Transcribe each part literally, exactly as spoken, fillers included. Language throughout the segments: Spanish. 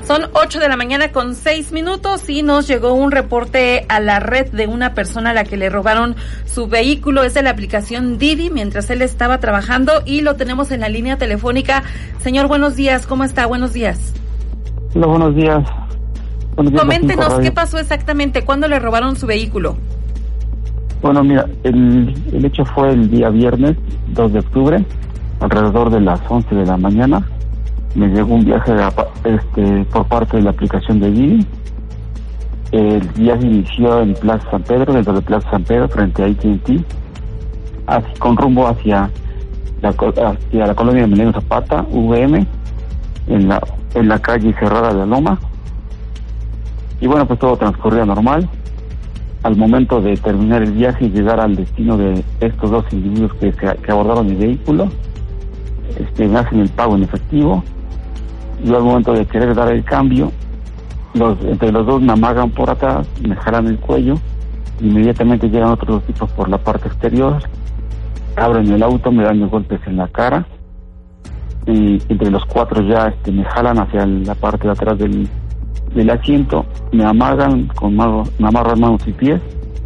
Son ocho de la mañana con seis minutos y nos llegó un reporte a la red de una persona a la que le robaron su vehículo. Es de la aplicación Didi mientras él estaba trabajando y lo tenemos en la línea telefónica. Señor, buenos días. ¿Cómo está? Buenos días. Hola, buenos días. Buenos días. Coméntenos qué pasó exactamente. ¿Cuándo le robaron su vehículo? Bueno, mira, el, el hecho fue el día viernes dos de octubre, alrededor de las once de la mañana. Me llegó un viaje de, este, por parte de la aplicación de Didi. El viaje inició en Plaza San Pedro, dentro de Plaza San Pedro, frente a A T and T, así, con rumbo hacia la, hacia la colonia de Emiliano Zapata, V M, en la, en la calle cerrada de la Loma. Y bueno, pues todo transcurría normal. Al momento de terminar el viaje y llegar al destino de estos dos individuos que, que abordaron mi vehículo, este, me hacen el pago en efectivo. Y al momento de querer dar el cambio, los entre los dos me amagan por atrás, me jalan el cuello, inmediatamente llegan otros dos tipos por la parte exterior, abren el auto, me dan los golpes en la cara, y entre los cuatro ya este, me jalan hacia la parte de atrás del, del asiento, me amagan, con mago, me amarran manos y pies,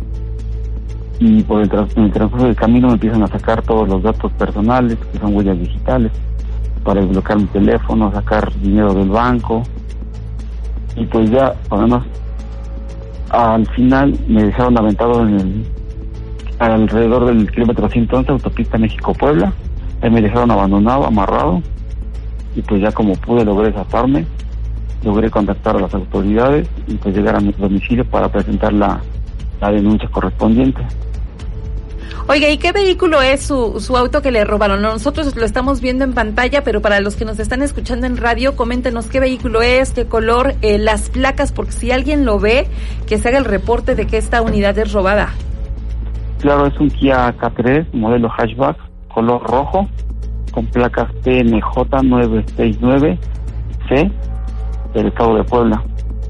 y por el, tras, en el transcurso del camino me empiezan a sacar todos los datos personales, que son huellas digitales, para desbloquear mi teléfono, sacar dinero del banco. Y pues ya, además, al final me dejaron aventado en el alrededor del kilómetro ciento once, autopista México-Puebla. Ahí me dejaron abandonado, amarrado. Y pues ya como pude, logré zafarme. Logré contactar a las autoridades y pues llegar a mi domicilio para presentar la, la denuncia correspondiente. Oiga, ¿y qué vehículo es su, su auto que le robaron? Nosotros lo estamos viendo en pantalla, pero para los que nos están escuchando en radio, coméntenos qué vehículo es, qué color, eh, las placas, porque si alguien lo ve, que se haga el reporte de que esta unidad es robada. Claro, es un Kia K tres, modelo hatchback, color rojo, con placas P N J nueve seis nueve C, del estado de Puebla.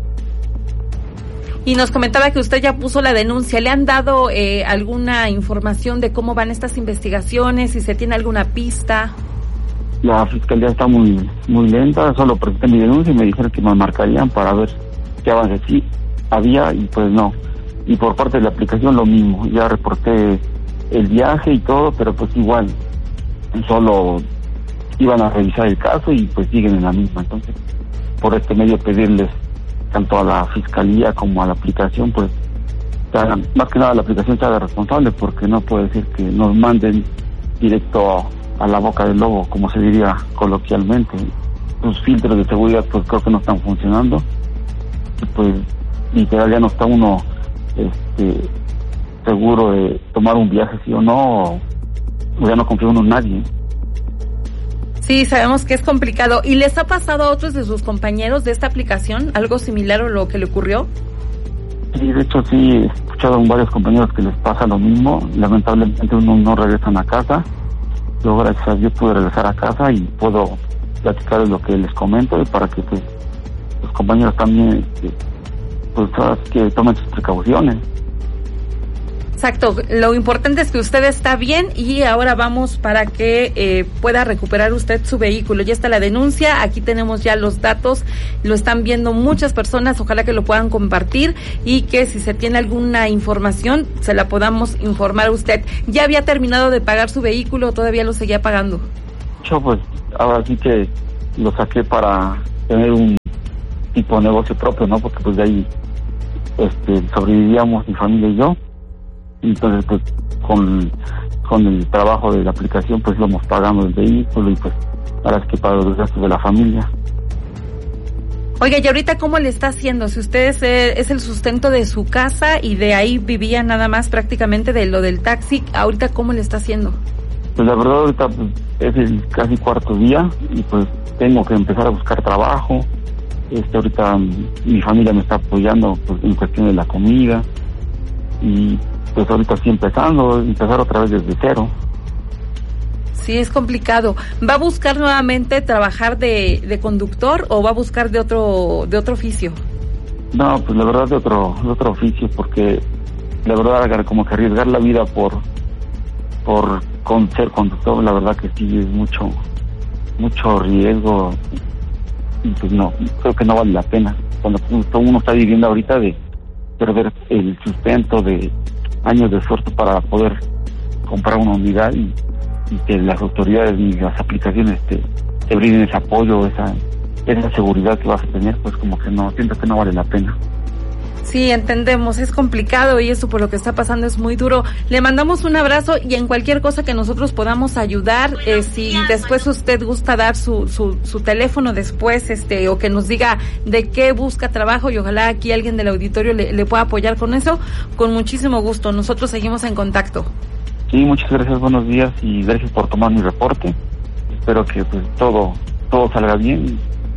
Y nos comentaba que usted ya puso la denuncia. ¿Le han dado eh, alguna información de cómo van estas investigaciones? Si se tiene alguna pista. La fiscalía está muy muy lenta. Solo presenté mi denuncia y me dijeron que me marcarían para ver qué avance sí había, y pues no. Y por parte de la aplicación lo mismo. Ya reporté el viaje y todo, pero pues igual solo iban a revisar el caso y pues siguen en la misma. Entonces, por este medio pedirles tanto a la fiscalía como a la aplicación, pues hagan, más que nada la aplicación se haga responsable, porque no puede ser que nos manden directo a, a la boca del lobo, como se diría coloquialmente. Sus filtros de seguridad pues creo que no están funcionando, y pues literal ya no está uno este seguro de tomar un viaje sí o no, o ya no confía uno en nadie. Sí, sabemos que es complicado. ¿Y les ha pasado a otros de sus compañeros de esta aplicación algo similar o lo que le ocurrió? Sí, de hecho sí, he escuchado a varios compañeros que les pasa lo mismo. Lamentablemente uno no regresan a casa. Yo, gracias a Dios, pude regresar a casa y puedo platicarles lo que les comento, y para que pues, los compañeros también pues que tomen sus precauciones. Exacto, lo importante es que usted está bien y ahora vamos para que eh, pueda recuperar usted su vehículo. Ya está la denuncia, aquí tenemos ya los datos, lo están viendo muchas personas, ojalá que lo puedan compartir y que si se tiene alguna información se la podamos informar a usted. ¿Ya había terminado de pagar su vehículo o todavía lo seguía pagando? Yo pues ahora sí que lo saqué para tener un tipo de negocio propio, ¿no? Porque pues de ahí este, sobrevivíamos mi familia y yo. Entonces pues con, con el trabajo de la aplicación pues íbamos pagando el vehículo y pues ahora es que pago los gastos de la familia. Oiga, ¿y ahorita cómo le está haciendo? Si usted es, eh, es el sustento de su casa y de ahí vivía nada más prácticamente de lo del taxi, ¿ahorita cómo le está haciendo? Pues la verdad ahorita pues, es el casi cuarto día y pues tengo que empezar a buscar trabajo. Este ahorita mi familia me está apoyando pues, en cuestión de la comida, y pues ahorita estoy empezando, empezar otra vez desde cero. Sí, es complicado. ¿Va a buscar nuevamente trabajar de, de conductor o va a buscar de otro de otro oficio? No, pues la verdad de otro de otro oficio, porque la verdad como que arriesgar la vida por por con ser conductor, la verdad que sí es mucho mucho riesgo y pues no, creo que no vale la pena. Cuando todo uno está viviendo ahorita de perder el sustento de años de esfuerzo para poder comprar una unidad y, y que las autoridades y las aplicaciones te, te brinden ese apoyo, esa, esa seguridad que vas a tener, pues como que no, siento que no vale la pena. Sí, entendemos, es complicado y eso por lo que está pasando es muy duro. Le mandamos un abrazo y en cualquier cosa que nosotros podamos ayudar, eh, si después usted gusta dar su, su, su teléfono después, este, o que nos diga de qué busca trabajo y ojalá aquí alguien del auditorio le, le pueda apoyar con eso, con muchísimo gusto. Nosotros seguimos en contacto. Sí, muchas gracias, buenos días y gracias por tomar mi reporte. Espero que pues todo, todo salga bien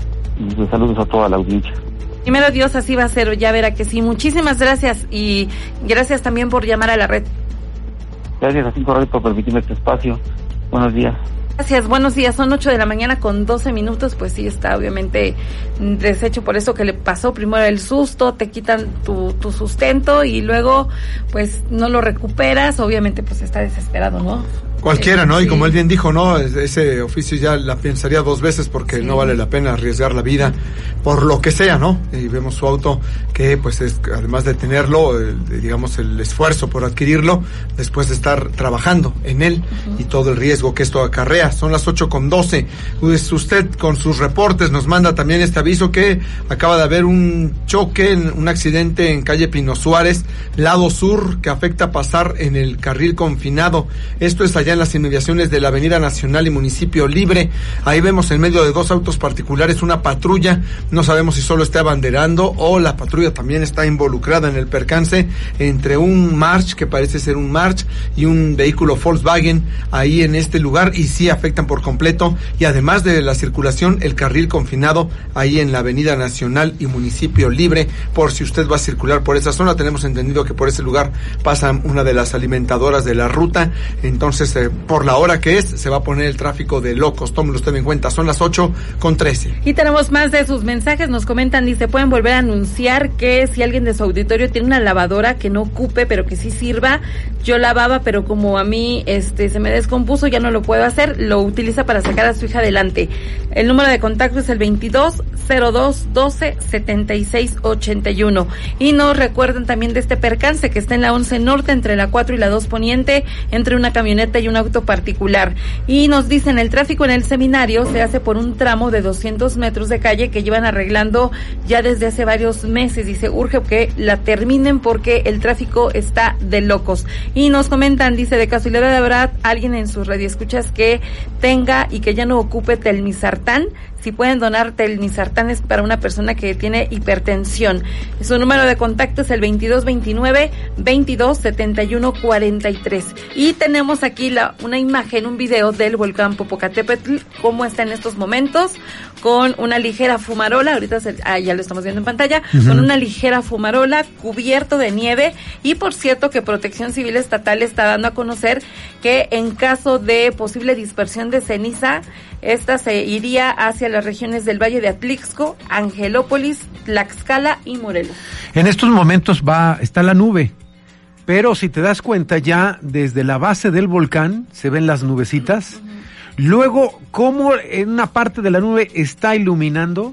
y pues, saludos a toda la audiencia. Primero Dios, así va a ser, ya verá que sí. Muchísimas gracias y gracias también por llamar a la red. Gracias a Cinco Radio por permitirme este espacio. Buenos días. Gracias, buenos días. Son ocho de la mañana con doce minutos, pues sí está obviamente deshecho por eso que le pasó. Primero el susto, te quitan tu, tu sustento y luego pues no lo recuperas. Obviamente pues está desesperado, ¿no? Cualquiera, ¿no? Sí. Y como él bien dijo, ¿no? Ese oficio ya la pensaría dos veces porque sí. No vale la pena arriesgar la vida por lo que sea, ¿no? Y vemos su auto que, pues, es, además de tenerlo, el, digamos, el esfuerzo por adquirirlo, después de estar trabajando en él uh-huh. y todo el riesgo que esto acarrea. Son las ocho con doce. Pues usted con sus reportes nos manda también este aviso que acaba de haber un choque, un accidente en calle Pino Suárez, lado sur, que afecta pasar en el carril confinado. Esto es allá en las inmediaciones de la Avenida Nacional y Municipio Libre. Ahí vemos en medio de dos autos particulares una patrulla. No sabemos si solo está abanderando o la patrulla también está involucrada en el percance entre un March, que parece ser un March, y un vehículo Volkswagen ahí en este lugar, y sí afectan por completo. Y además de la circulación, el carril confinado ahí en la Avenida Nacional y Municipio Libre, por si usted va a circular por esa zona. Tenemos entendido que por ese lugar pasa una de las alimentadoras de la ruta, entonces eh, por la hora que es, se va a poner el tráfico de locos. Tómelo usted en cuenta. Son las ocho con trece. Y tenemos más de sus mensajes. Nos comentan, dice, pueden volver a anunciar que si alguien de su auditorio tiene una lavadora que no ocupe, pero que sí sirva. Yo lavaba, pero como a mí este se me descompuso, ya no lo puedo hacer. Lo utiliza para sacar a su hija adelante. El número de contacto es el veintidós cero dos doce setenta y seis ochenta y uno. Y nos recuerdan también de este percance que está en la once Norte, entre la cuatro y la dos Poniente, entre una camioneta y un auto particular. Y nos dicen, el tráfico en el seminario se hace por un tramo de doscientos metros de calle que llevan arreglando ya desde hace varios meses. Dice, urge que la terminen porque el tráfico está de locos. Y nos comentan, dice, de casualidad habrá alguien en sus radioescuchas que tenga y que ya no ocupe telmisartán. Si pueden donar telmisartán es para una persona que tiene hipertensión. Su número de contacto es el veintidós veintinueve veintidós setenta y uno cuarenta y tres. Y tenemos aquí la, una imagen, un video del volcán Popocatépetl, cómo está en estos momentos, con una ligera fumarola, ahorita se, ah, ya lo estamos viendo en pantalla, uh-huh. con una ligera fumarola, cubierto de nieve. Y por cierto que Protección Civil Estatal está dando a conocer que en caso de posible dispersión de ceniza, esta se iría hacia las regiones del Valle de Atlixco, Angelópolis, Tlaxcala y Morelos. En estos momentos va, está la nube, pero si te das cuenta ya desde la base del volcán se ven las nubecitas. Uh-huh. Luego, como en una parte de la nube está iluminando,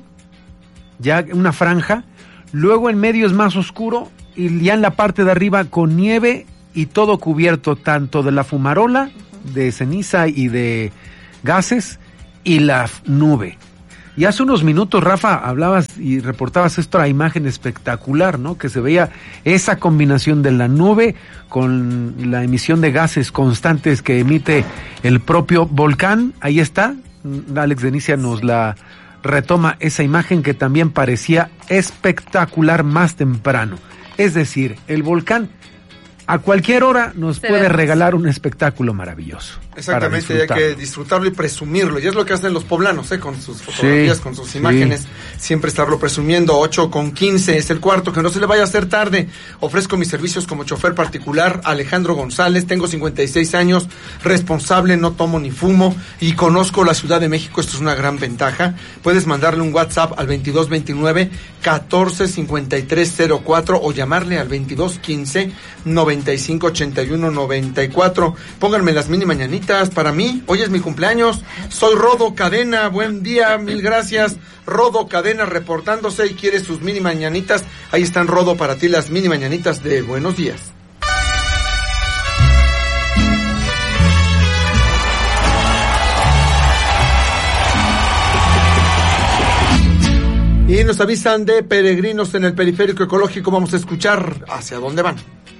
ya una franja, luego en medio es más oscuro y ya en la parte de arriba con nieve y todo cubierto tanto de la fumarola, uh-huh. de ceniza y de gases, y la nube. Y hace unos minutos, Rafa, hablabas y reportabas esta imagen espectacular, ¿no? Que se veía esa combinación de la nube con la emisión de gases constantes que emite el propio volcán. Ahí está, Alex Denicia nos la retoma, esa imagen que también parecía espectacular más temprano. Es decir, el volcán a cualquier hora nos Se puede vemos. regalar un espectáculo maravilloso. Exactamente, hay que disfrutarlo y presumirlo. Y es lo que hacen los poblanos, ¿eh? Con sus fotografías, sí, con sus imágenes. Sí. Siempre estarlo presumiendo. ocho con quince es el cuarto. Que no se le vaya a hacer tarde. Ofrezco mis servicios como chofer particular. Alejandro González. Tengo cincuenta y seis años. Responsable, no tomo ni fumo. Y conozco la Ciudad de México. Esto es una gran ventaja. Puedes mandarle un WhatsApp al veintidós veintinueve catorce cincuenta y tres cero cuatro o llamarle al veintidós quince noventa y cinco ochenta y uno noventa y cuatro. Pónganme las mini mañanitas mañanitas para mí. Hoy es mi cumpleaños. Soy Rodo Cadena. Buen día, mil gracias. Rodo Cadena reportándose y quiere sus mini mañanitas. Ahí están, Rodo, para ti las mini mañanitas de buenos días. Y nos avisan de peregrinos en el periférico ecológico. Vamos a escuchar hacia dónde van.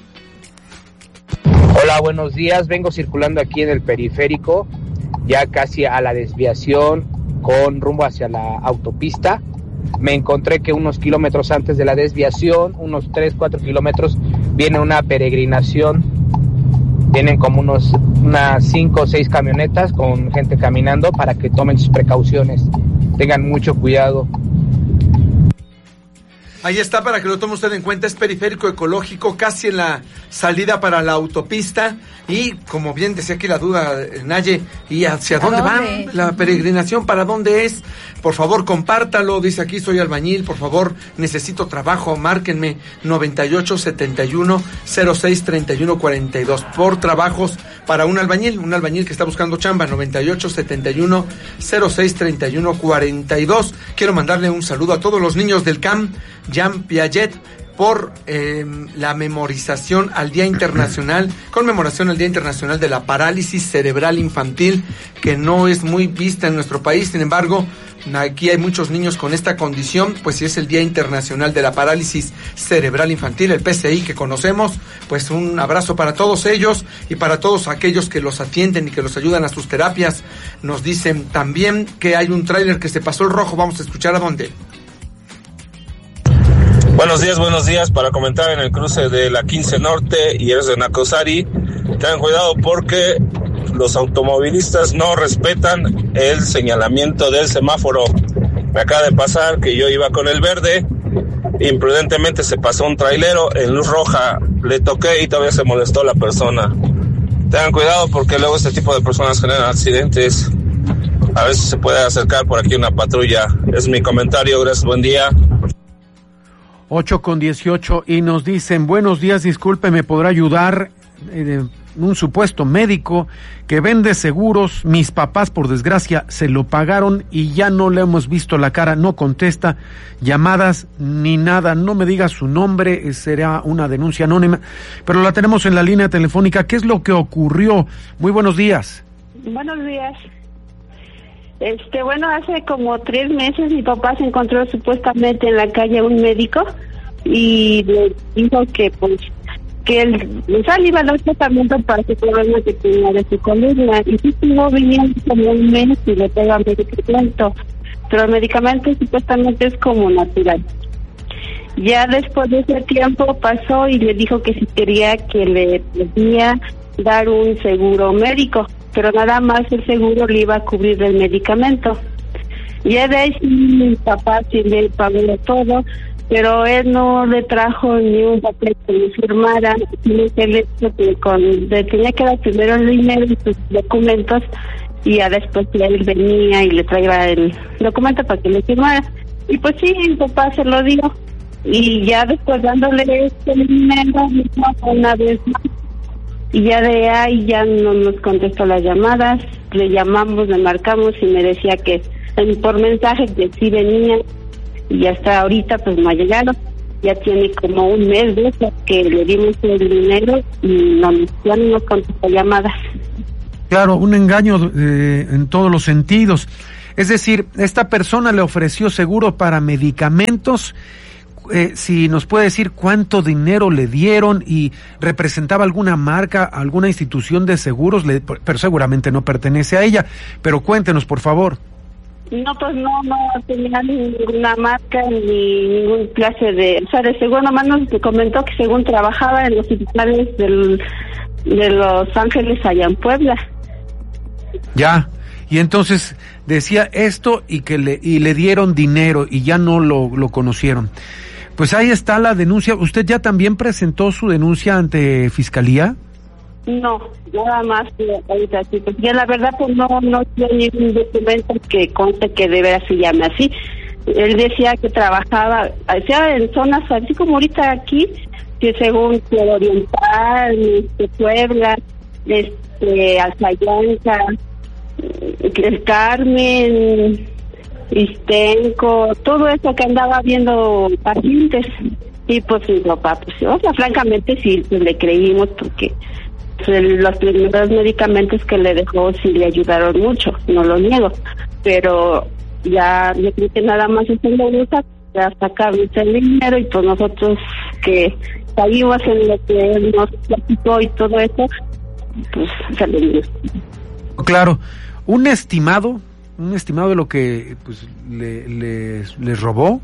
Hola, buenos días. Vengo circulando aquí en el periférico, ya casi a la desviación con rumbo hacia la autopista. Me encontré que unos kilómetros antes de la desviación, unos tres, cuatro kilómetros, viene una peregrinación. Vienen como unos unas cinco o seis camionetas con gente caminando para que tomen sus precauciones. Tengan mucho cuidado. Ahí está, para que lo tome usted en cuenta, es periférico ecológico, casi en la salida para la autopista. Y como bien decía aquí la duda, Naye, ¿y hacia dónde, dónde van? La peregrinación, ¿para dónde es? Por favor, compártalo, dice aquí, soy albañil, por favor, necesito trabajo, márquenme noventa y ocho, setenta y uno, cero seis, treinta y uno, cuarenta y dos, por trabajos para un albañil, un albañil que está buscando chamba, noventa y ocho, setenta y uno, cero seis, treinta y uno, cuarenta y dos. Quiero mandarle un saludo a todos los niños del C A M Jean Piaget por eh, la memorización al Día Internacional, conmemoración al Día Internacional de la Parálisis Cerebral Infantil, que no es muy vista en nuestro país. Sin embargo, aquí hay muchos niños con esta condición, pues si es el Día Internacional de la Parálisis Cerebral Infantil, el P C I que conocemos, pues un abrazo para todos ellos y para todos aquellos que los atienden y que los ayudan a sus terapias. Nos dicen también que hay un tráiler que se pasó el rojo, vamos a escuchar a dónde. Buenos días, buenos días. Para comentar en el cruce de la quince Norte y es de Nacosari, tengan cuidado porque los automovilistas no respetan el señalamiento del semáforo. Me acaba de pasar que yo iba con el verde, imprudentemente se pasó un trailero en luz roja, le toqué y todavía se molestó la persona. Tengan cuidado porque luego este tipo de personas generan accidentes. A veces se puede acercar por aquí una patrulla. Es mi comentario, gracias, buen día. ocho con dieciocho y nos dicen, buenos días, disculpe, ¿me podrá ayudar? Eh, un supuesto médico que vende seguros, mis papás por desgracia se lo pagaron y ya no le hemos visto la cara, no contesta llamadas ni nada, no me diga su nombre, eh, será una denuncia anónima, pero la tenemos en la línea telefónica. ¿Qué es lo que ocurrió? Muy buenos días. Buenos días. Este, bueno, hace como tres meses mi papá se encontró supuestamente en la calle un médico y le dijo que pues que él o sea, iba a dar tratamiento para ese problema que tenía de su columna y sí estuvo viniendo como un mes y le pega medicamento, pero el medicamento supuestamente es como natural. Ya después de ese tiempo pasó y le dijo que si quería que le podía dar un seguro médico, pero nada más el seguro le iba a cubrir el medicamento. Ya de ahí sí, mi papá sí le pagó todo, pero él no le trajo ni un papel que le firmara, sino que le, con, le tenía que dar primero el dinero y sus documentos, y ya después él venía y le traía el documento para que le firmara. Y pues sí, mi papá se lo dio, y ya después dándole este dinero, una vez más, y ya de ahí ya no nos contestó las llamadas, le llamamos, le marcamos y me decía que por mensaje que sí venía y hasta ahorita pues no ha llegado. Ya tiene como un mes de eso que le dimos el dinero y no, ya no nos contestó llamadas. Claro, un engaño eh, en todos los sentidos. Es decir, esta persona le ofreció seguro para medicamentos. Eh, si nos puede decir cuánto dinero le dieron y representaba alguna marca, alguna institución de seguros, le, pero seguramente no pertenece a ella. Pero cuéntenos, por favor. No, pues no, no tenía ninguna marca ni ningún clase de... O sea, de seguro nomás nos comentó que según trabajaba en los hospitales del, de Los Ángeles allá en Puebla. Ya, y entonces decía esto y que le, y le dieron dinero y ya no lo, lo conocieron. Pues ahí está la denuncia. ¿Usted ya también presentó su denuncia ante Fiscalía? No, nada más ahorita sí, pues ya la verdad pues no no tiene ningún documento que conste que de veras se llame así. Él decía que trabajaba, o sea, en zonas así como ahorita aquí, que según Oriental, este, Puebla, este, este, Alzayanca, el Carmen, Istenco, todo eso que andaba viendo pacientes. Y pues mi papá, pues, o sea, francamente sí, pues, le creímos porque pues, los primeros medicamentos que le dejó sí le ayudaron mucho, no lo niego, pero ya yo creo que nada más es en la usa para sacarnos el dinero y pues nosotros que salimos en lo que él nos platicó y todo eso, pues salimos. Claro, un estimado, un estimado de lo que pues le, le, le robó.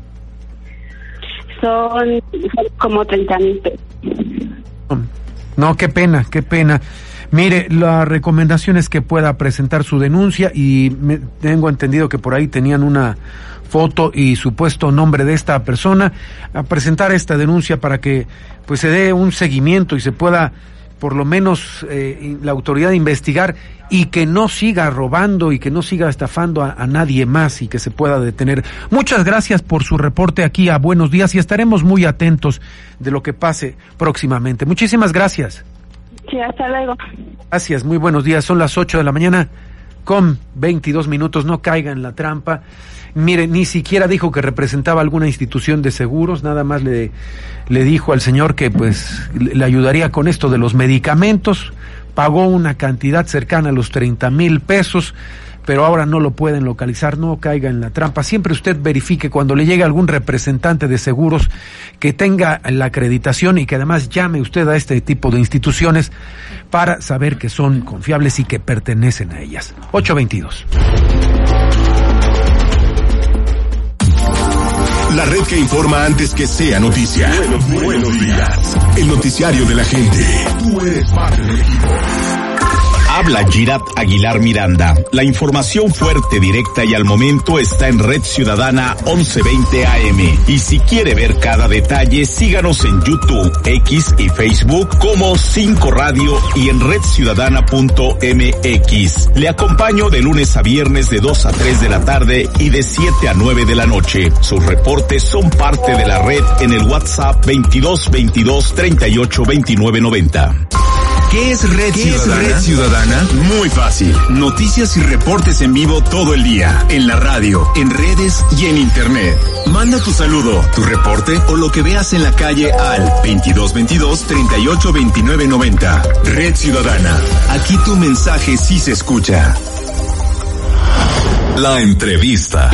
Son, son como treinta mil pesos. No, qué pena, qué pena. Mire, la recomendación es que pueda presentar su denuncia y me, tengo entendido que por ahí tenían una foto y supuesto nombre de esta persona, a presentar esta denuncia para que pues se dé un seguimiento y se pueda por lo menos eh, la autoridad investigar y que no siga robando y que no siga estafando a, a nadie más y que se pueda detener. Muchas gracias por su reporte aquí a Buenos Días y estaremos muy atentos de lo que pase próximamente. Muchísimas gracias. Sí, hasta luego. Gracias, muy buenos días. Son las ocho de la mañana con veintidós minutos. No caiga en la trampa. Mire, ni siquiera dijo que representaba alguna institución de seguros, nada más le, le dijo al señor que pues le ayudaría con esto de los medicamentos, pagó una cantidad cercana a los treinta mil pesos, pero ahora no lo pueden localizar. No caiga en la trampa. Siempre usted verifique cuando le llegue algún representante de seguros que tenga la acreditación y que además llame usted a este tipo de instituciones para saber que son confiables y que pertenecen a ellas. ocho veintidós. La red que informa antes que sea noticia. Buenos, buenos días. El noticiario de la gente. Tú eres parte del equipo. Habla Girat Aguilar Miranda. La información fuerte, directa y al momento está en Red Ciudadana once veinte A M. Y si quiere ver cada detalle, síganos en YouTube, X y Facebook como cinco Radio y en red ciudadana punto m x. Le acompaño de lunes a viernes de dos a tres de la tarde y de siete a nueve de la noche. Sus reportes son parte de la red en el WhatsApp veintidós veintidós treinta y ocho veintinueve noventa. ¿Qué es Red ¿Qué Ciudadana? Es Red Ciudadana? Muy fácil. Noticias y reportes en vivo todo el día. En la radio, en redes y en internet. Manda tu saludo, tu reporte o lo que veas en la calle al veintidós veintidós treinta y ocho veintinueve noventa. Red Ciudadana. Aquí tu mensaje sí se escucha. La entrevista.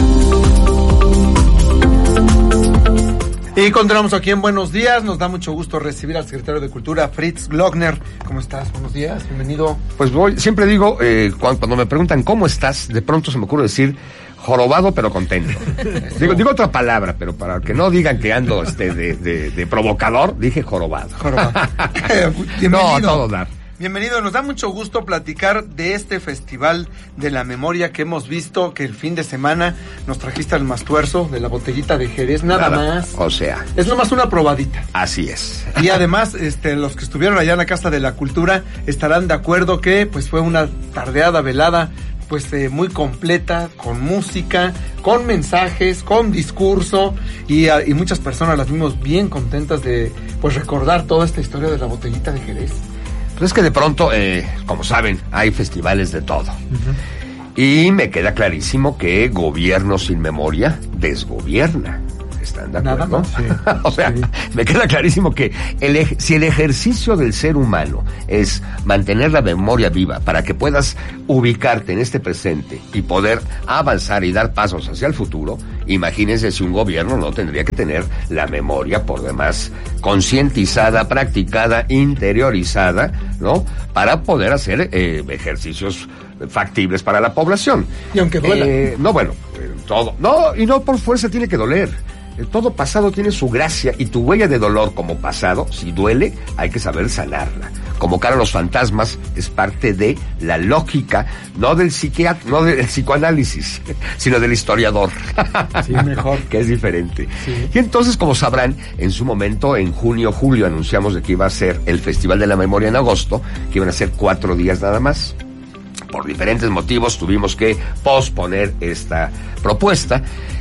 Y continuamos aquí en Buenos Días. Nos da mucho gusto recibir al secretario de Cultura, Fritz Glockner. ¿Cómo estás? Buenos días, bienvenido. Pues voy, siempre digo, eh, cuando, cuando me preguntan cómo estás, de pronto se me ocurre decir jorobado pero contento. digo, digo otra palabra, pero para que no digan que ando este de, de, de provocador, dije jorobado. Jorobado. Bienvenido. No, todo dar. Bienvenido, nos da mucho gusto platicar de este Festival de la Memoria que hemos visto, que el fin de semana nos trajiste al Mastuerzo de la botellita de Jerez, nada, nada más. O sea. Es nomás una probadita. Así es. Y además, este, los que estuvieron allá en la Casa de la Cultura estarán de acuerdo que pues fue una tardeada velada pues eh, muy completa, con música, con mensajes, con discurso y, y muchas personas las vimos bien contentas de pues recordar toda esta historia de la botellita de Jerez. Pues es que de pronto, eh, como saben, hay festivales de todo. Uh-huh. Y me queda clarísimo que gobierno sin memoria desgobierna. ¿Están de acuerdo? Nada más, sí. O sea, sí. Me queda clarísimo que el ej- si el ejercicio del ser humano es mantener la memoria viva para que puedas ubicarte en este presente y poder avanzar y dar pasos hacia el futuro, imagínense si un gobierno no tendría que tener la memoria por demás concientizada, practicada, interiorizada, ¿no? Para poder hacer eh, ejercicios factibles para la población. Y aunque duela. Eh, no, bueno, eh, todo. No, y no por fuerza tiene que doler. Todo pasado tiene su gracia y tu huella de dolor como pasado, si duele, hay que saber sanarla. Convocar a los fantasmas es parte de la lógica, no del psiquiatra, no del psicoanálisis, sino del historiador. Sí, mejor. Que es diferente. Sí. Y entonces, como sabrán, en su momento, en junio, julio, anunciamos de que iba a ser el Festival de la Memoria en agosto, que iban a ser cuatro días nada más. Por diferentes motivos tuvimos que posponer esta propuesta.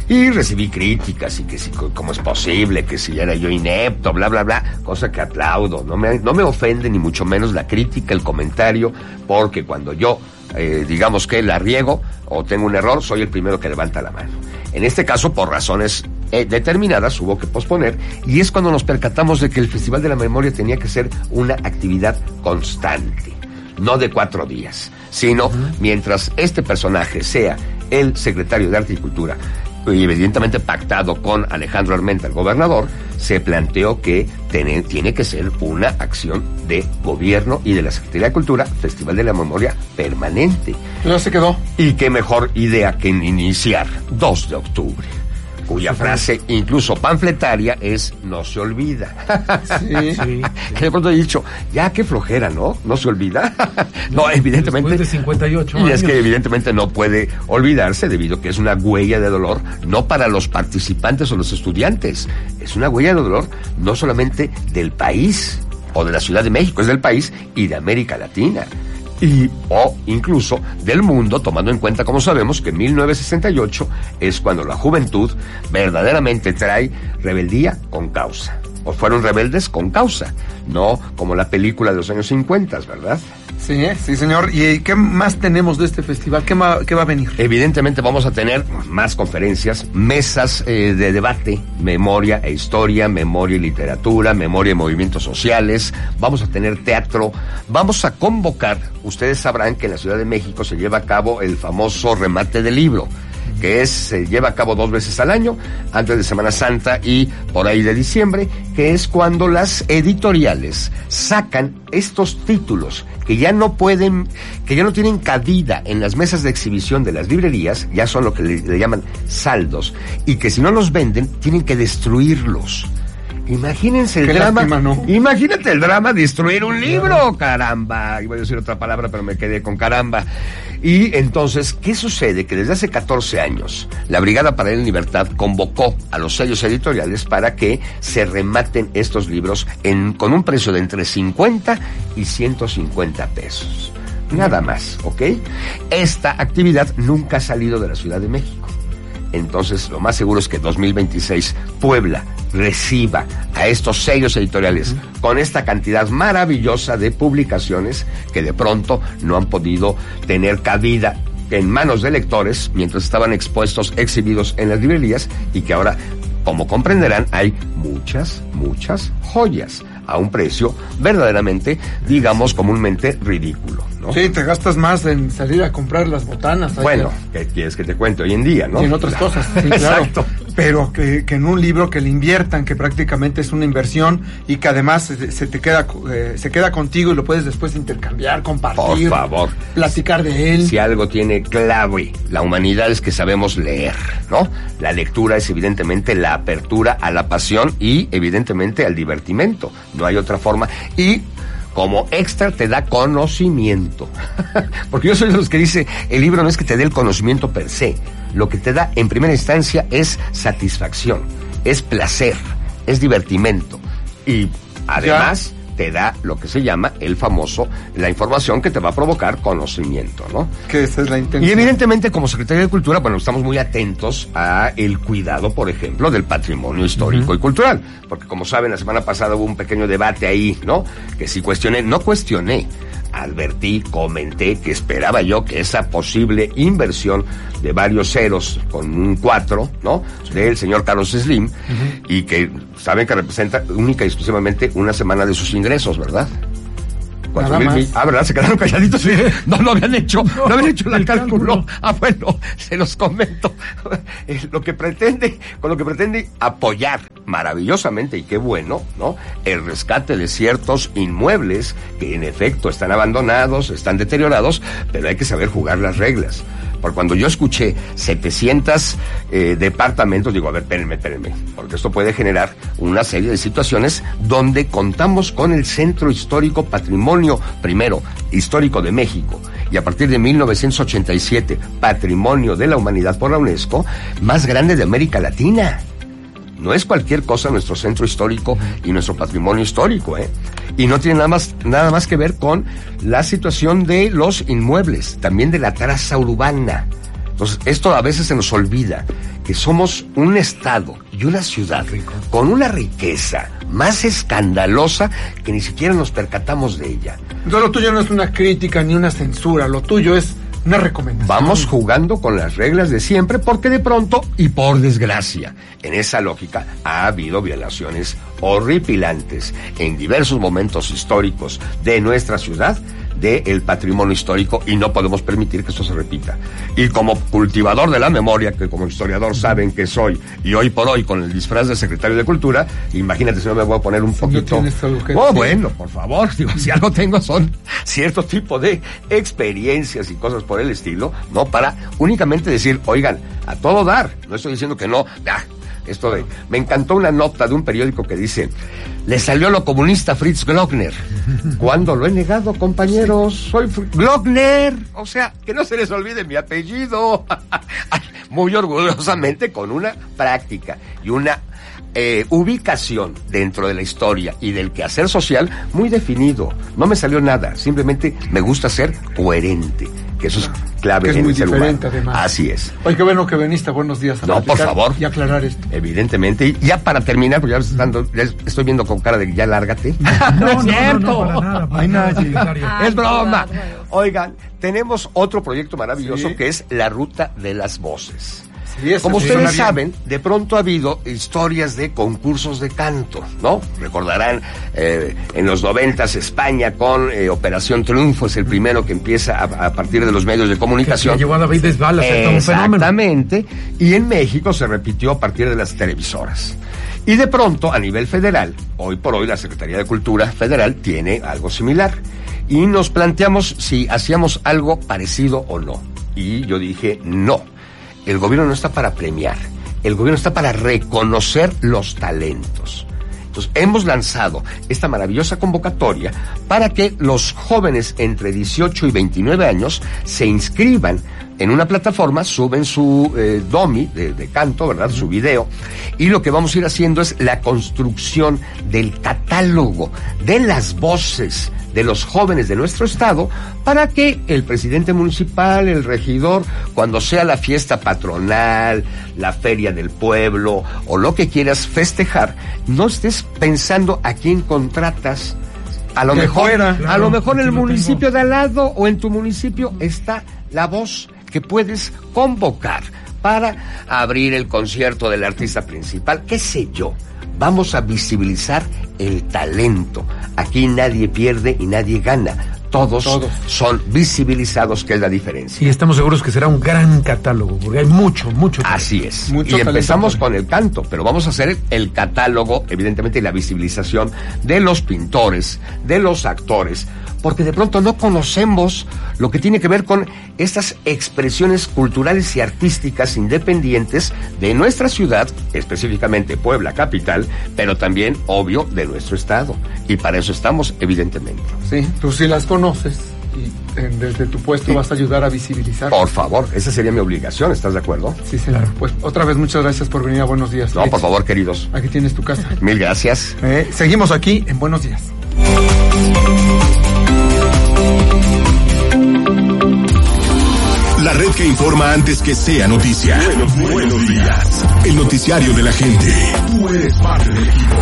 Y recibí críticas y que si, cómo es posible, que si era yo inepto, bla, bla, bla, cosa que aplaudo. No me, no me ofende ni mucho menos la crítica, el comentario, porque cuando yo, eh, digamos que la riego o tengo un error, soy el primero que levanta la mano. En este caso, por razones eh, determinadas, hubo que posponer, y es cuando nos percatamos de que el Festival de la Memoria tenía que ser una actividad constante, no de cuatro días, sino uh-huh. mientras este personaje sea el secretario de Arte y Cultura, y evidentemente pactado con Alejandro Armenta, el gobernador, se planteó que tiene, tiene que ser una acción de gobierno y de la Secretaría de Cultura, Festival de la Memoria permanente. Ya se quedó. Y qué mejor idea que iniciar dos de octubre, cuya frase incluso panfletaria es "no se olvida". Sí, sí, que de pronto he dicho, ya qué flojera, ¿no? No se olvida. No, evidentemente. Después de cincuenta y ocho años. Y es que evidentemente no puede olvidarse, debido a que es una huella de dolor, no para los participantes o los estudiantes, es una huella de dolor no solamente del país o de la Ciudad de México, es del país y de América Latina. Y, o incluso del mundo, tomando en cuenta, como sabemos, que mil novecientos sesenta y ocho es cuando la juventud verdaderamente trae rebeldía con causa. O fueron rebeldes con causa, no como la película de los años cincuenta, ¿verdad? Sí, sí, señor. ¿Y qué más tenemos de este festival? ¿Qué, ma- qué va a venir? Evidentemente vamos a tener más conferencias, mesas eh, de debate, memoria e historia, memoria y literatura, memoria y movimientos sociales. Vamos a tener teatro. Vamos a convocar, ustedes sabrán que en la Ciudad de México se lleva a cabo el famoso remate del libro, que es, se lleva a cabo dos veces al año, antes de Semana Santa y por ahí de diciembre, que es cuando las editoriales sacan estos títulos que ya no pueden, que ya no tienen cabida en las mesas de exhibición de las librerías, ya son lo que le, le llaman saldos, y que si no los venden, tienen que destruirlos. Imagínense el Qué drama, lástima, ¿no? Imagínate el drama de destruir un libro, caramba. Iba a decir otra palabra, pero me quedé con caramba. Y entonces, ¿qué sucede? Que desde hace catorce años, la Brigada para la Libertad convocó a los sellos editoriales para que se rematen estos libros en, con un precio de entre cincuenta y ciento cincuenta pesos. Nada más, ¿ok? Esta actividad nunca ha salido de la Ciudad de México. Entonces, lo más seguro es que dos mil veintiséis Puebla reciba a estos sellos editoriales uh-huh. con esta cantidad maravillosa de publicaciones que de pronto no han podido tener cabida en manos de lectores mientras estaban expuestos, exhibidos en las librerías, y que ahora, como comprenderán, hay muchas, muchas joyas a un precio verdaderamente, digamos, comúnmente ridículo, ¿no? Sí, te gastas más en salir a comprar las botanas. Bueno, ¿qué quieres que te cuente hoy en día, no? Y en otras claro. cosas, sí, claro. Exacto. Pero que, que en un libro que le inviertan, que prácticamente es una inversión y que además se, se te queda eh, se queda contigo y lo puedes después intercambiar, compartir. Por favor. Platicar de él. Si algo tiene clave la humanidad es que sabemos leer, ¿no? La lectura es evidentemente la apertura a la pasión y evidentemente al divertimento. No hay otra forma. Y como extra te da conocimiento. Porque yo soy de los que dice, el libro no es que te dé el conocimiento per se. Lo que te da en primera instancia es satisfacción, es placer, es divertimento. Y además ya te da lo que se llama el famoso, la información que te va a provocar conocimiento, ¿no? Que esa es la intención. Y evidentemente, como Secretaría de Cultura, bueno, estamos muy atentos a el cuidado, por ejemplo, del patrimonio histórico uh-huh. y cultural. Porque, como saben, la semana pasada hubo un pequeño debate ahí, ¿no? Que sí cuestioné, no cuestioné, advertí, comenté que esperaba yo que esa posible inversión de varios ceros con un cuatro, ¿no? Del señor Carlos Slim, uh-huh. y que saben que representa única y exclusivamente una semana de sus ingresos, ¿verdad? Cuatro mil mil. Ah, ¿verdad? Se quedaron calladitos. Sí. No lo habían hecho. No, no habían hecho el cálculo. Ah, bueno, se los comento. Lo que pretende, con lo que pretende apoyar maravillosamente, y qué bueno, ¿no? El rescate de ciertos inmuebles que en efecto están abandonados, están deteriorados, pero hay que saber jugar las reglas. Porque cuando yo escuché setecientos eh, departamentos, digo, a ver, espérenme, espérenme, porque esto puede generar una serie de situaciones donde contamos con el Centro Histórico Patrimonio, primero, histórico de México, y a partir de mil novecientos ochenta y siete, Patrimonio de la Humanidad por la UNESCO, más grande de América Latina. No es cualquier cosa nuestro centro histórico y nuestro patrimonio histórico, ¿eh? Y no tiene nada más, nada más que ver con la situación de los inmuebles, también de la traza urbana. Entonces, esto a veces se nos olvida, que somos un estado y una ciudad con una riqueza más escandalosa que ni siquiera nos percatamos de ella. Entonces lo tuyo no es una crítica ni una censura, lo tuyo es una recomendación. Vamos jugando con las reglas de siempre porque de pronto, y por desgracia, en esa lógica ha habido violaciones horripilantes en diversos momentos históricos de nuestra ciudad, del patrimonio histórico, y no podemos permitir que esto se repita. Y como cultivador de la memoria, que como historiador saben que soy, y hoy por hoy con el disfraz de secretario de Cultura, imagínate si no me voy a poner un poquito... Oh, bueno, por favor, digo, si algo tengo son cierto tipo de experiencias y cosas por el estilo, no para únicamente decir, oigan, a todo dar, no estoy diciendo que no, ah, esto de... Me encantó una nota de un periódico que dice, le salió lo comunista Fritz Glockner. ¿Cuándo lo he negado, compañeros? Soy Fritz Glockner. O sea, que no se les olvide mi apellido. Muy orgullosamente con una práctica y una eh, ubicación dentro de la historia y del quehacer social muy definido. No me salió nada, simplemente me gusta ser coherente, que eso es clave que es en muy el ser diferente, humano. Además. Así es. Oye, qué bueno que viniste. Buenos días. A no, por favor. Y aclarar esto. Evidentemente. Y ya para terminar, porque ya, estando, ya estoy viendo con cara de ya lárgate. No, es no, cierto. no, no, para nada, para nada. Es broma. Oigan, tenemos otro proyecto maravilloso sí. que es la Ruta de las Voces. Sí, Como sí, ustedes saben, de pronto ha habido historias de concursos de canto, ¿no? Recordarán, eh, en los noventas España con eh, Operación Triunfo es el primero que empieza a, a partir de los medios de comunicación. Que, que llevó a David Bisbal a ser un fenómeno. Exactamente. Y en México se repitió a partir de las televisoras. Y de pronto, a nivel federal, hoy por hoy la Secretaría de Cultura Federal tiene algo similar. Y nos planteamos si hacíamos algo parecido o no. Y yo dije, no. El gobierno no está para premiar, el gobierno está para reconocer los talentos. Entonces, hemos lanzado esta maravillosa convocatoria para que los jóvenes entre dieciocho y veintinueve años se inscriban en una plataforma, suben su eh, domi de, de canto, ¿verdad? Su video, y lo que vamos a ir haciendo es la construcción del catálogo de las voces de los jóvenes de nuestro estado para que el presidente municipal, el regidor, cuando sea la fiesta patronal, la feria del pueblo o lo que quieras festejar, no estés pensando a quién contratas. A lo que mejor, fuera, claro, a lo mejor en el municipio de al lado o en tu municipio está la voz que puedes convocar para abrir el concierto del artista principal, qué sé yo. Vamos a visibilizar el talento. Aquí nadie pierde y nadie gana. Todos, Todos son visibilizados, que es la diferencia. Y estamos seguros que será un gran catálogo, porque hay mucho, mucho talento. Así es. Mucho y empezamos talento. con el canto, pero vamos a hacer el catálogo, evidentemente, y la visibilización de los pintores, de los actores, porque de pronto no conocemos lo que tiene que ver con estas expresiones culturales y artísticas independientes de nuestra ciudad, específicamente Puebla capital, pero también, obvio, de nuestro estado. Y para eso estamos, evidentemente. Sí, tú sí las conoces y eh, desde tu puesto sí. vas a ayudar a visibilizar. Por favor, esa sería mi obligación, ¿estás de acuerdo? Sí, señor. Claro. Pues otra vez muchas gracias por venir a Buenos Días. No, Fritz. Por favor, queridos. Aquí tienes tu casa. Mil gracias. Eh, seguimos aquí en Buenos Días. La red que informa antes que sea noticia. Buenos, buenos días. El noticiario de la gente. Tú eres parte del equipo.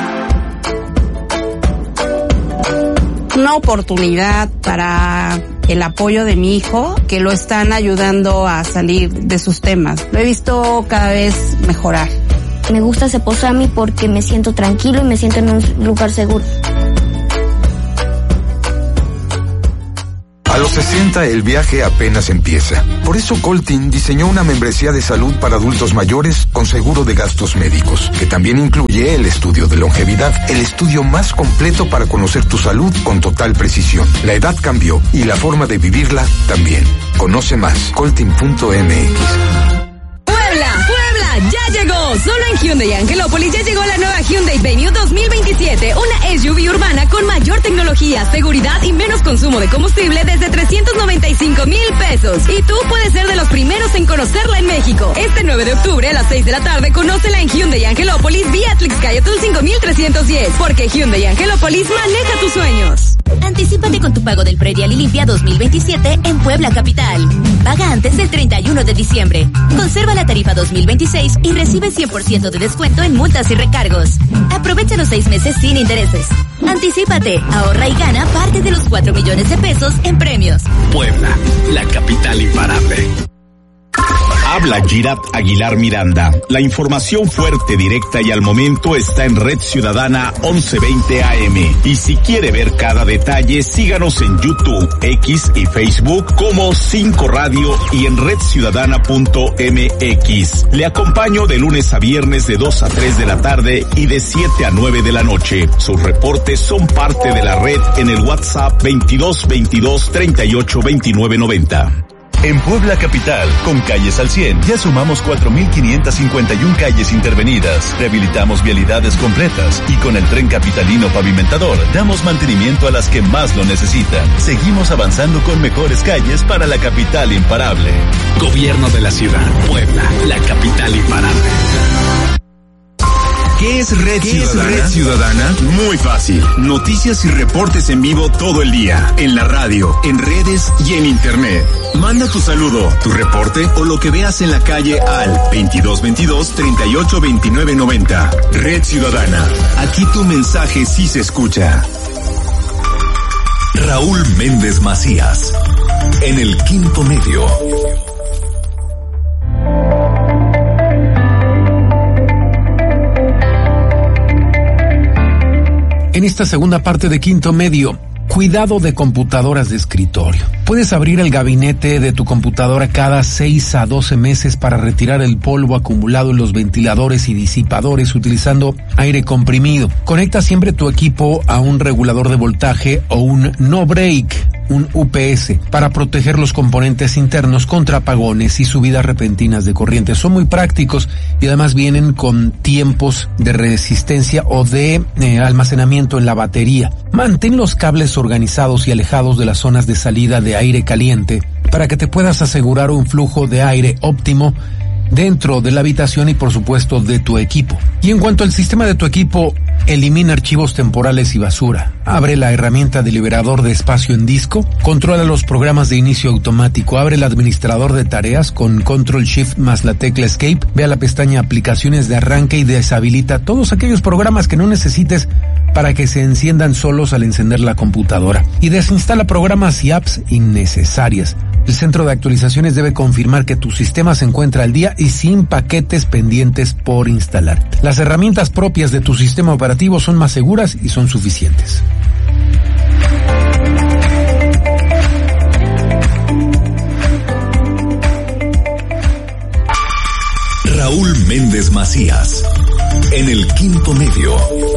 Una oportunidad para el apoyo de mi hijo, que lo están ayudando a salir de sus temas. Lo he visto cada vez mejorar. Me gusta Ceposami porque me siento tranquilo y me siento en un lugar seguro. A los sesenta el viaje apenas empieza. Por eso Coltin diseñó una membresía de salud para adultos mayores con seguro de gastos médicos, que también incluye el estudio de longevidad, el estudio más completo para conocer tu salud con total precisión. La edad cambió y la forma de vivirla también. Conoce más, coltin punto m x. ¡Puebla! ¡Puebla! ¡Ya llegó! Solo en Hyundai Angelópolis ya llegó la nueva Hyundai Venue dos mil veintisiete, una S U V urbana con mayor tecnología, seguridad y menos consumo de combustible desde trescientos noventa y cinco mil pesos. Y tú puedes ser de los primeros en conocerla en México. Este nueve de octubre a las seis de la tarde, conócela en Hyundai Angelópolis vía Tlixcayotl cinco mil trescientos diez, porque Hyundai Angelópolis maneja tus sueños. Anticípate con tu pago del predial y limpia dos mil veintisiete en Puebla Capital. Paga antes del treinta y uno de diciembre. Conserva la tarifa dos mil veintiséis y recibe cien por ciento de descuento en multas y recargos. Aprovecha los seis meses sin intereses. Anticípate, ahorra y gana parte de los cuatro millones de pesos en premios. Puebla, la capital imparable. Habla Girat Aguilar Miranda. La información fuerte, directa y al momento está en Red Ciudadana once veinte A M. Y si quiere ver cada detalle, síganos en YouTube, X y Facebook como cinco Radio y en red ciudadana punto m x. Le acompaño de lunes a viernes de dos a tres de la tarde y de siete a nueve de la noche. Sus reportes son parte de la red en el WhatsApp veintidós veintidós treinta y ocho veintinueve noventa. En Puebla Capital, con Calles al cien, ya sumamos cuatro mil quinientas cincuenta y una calles intervenidas, rehabilitamos vialidades completas y con el Tren Capitalino Pavimentador damos mantenimiento a las que más lo necesitan. Seguimos avanzando con mejores calles para la capital imparable. Gobierno de la ciudad, Puebla, la capital imparable. ¿Qué es Red ¿Qué Ciudadana? es Red Ciudadana? Muy fácil. Noticias y reportes en vivo todo el día. En la radio, en redes y en internet. Manda tu saludo, tu reporte o lo que veas en la calle al veintidós veintidós treinta y ocho veintinueve noventa. Red Ciudadana. Aquí tu mensaje sí se escucha. Raúl Méndez Macías. En el quinto medio. En esta segunda parte de Quinto Medio, cuidado de computadoras de escritorio. Puedes abrir el gabinete de tu computadora cada seis a doce meses para retirar el polvo acumulado en los ventiladores y disipadores utilizando aire comprimido. Conecta siempre tu equipo a un regulador de voltaje o un no break, un U P S, para proteger los componentes internos contra apagones y subidas repentinas de corriente. Son muy prácticos y además vienen con tiempos de resistencia o de eh, almacenamiento en la batería. Mantén los cables organizados y alejados de las zonas de salida de aire caliente para que te puedas asegurar un flujo de aire óptimo dentro de la habitación y por supuesto de tu equipo. Y en cuanto al sistema de tu equipo, elimina archivos temporales y basura. Abre la herramienta de liberador de espacio en disco. Controla los programas de inicio automático. Abre el administrador de tareas con Control Shift más la tecla Escape. Ve a la pestaña Aplicaciones de arranque y deshabilita todos aquellos programas que no necesites para que se enciendan solos al encender la computadora. Y desinstala programas y apps innecesarias. El centro de actualizaciones debe confirmar que tu sistema se encuentra al día y sin paquetes pendientes por instalar. Las herramientas propias de tu sistema operativo son más seguras y son suficientes. Raúl Méndez Macías. En el quinto medio.